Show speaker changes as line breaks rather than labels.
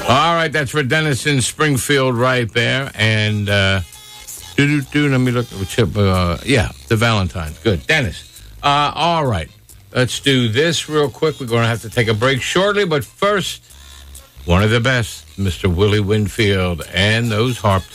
All right, that's for Dennis in Springfield right there. And let me look. The Valentine's. Good. Dennis. All right. Let's do this real quick. We're going to have to take a break shortly. But first, one of the best, Mr. Willie Winfield and those harp